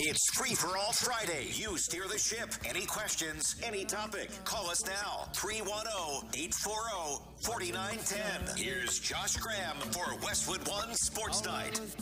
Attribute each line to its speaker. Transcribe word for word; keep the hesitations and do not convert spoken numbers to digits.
Speaker 1: It's Free for All Friday. You steer the ship. Any questions, any topic. Call us now. three one zero, eight four zero, four nine one zero. Here's Josh Graham for Westwood One Sports Night.